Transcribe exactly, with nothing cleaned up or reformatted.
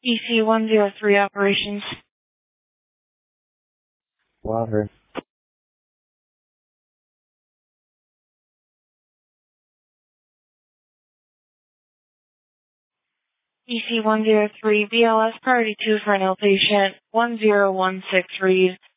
E C one zero three operations. Water. E C one zero three, B L S priority two for an outpatient, one zero one six read.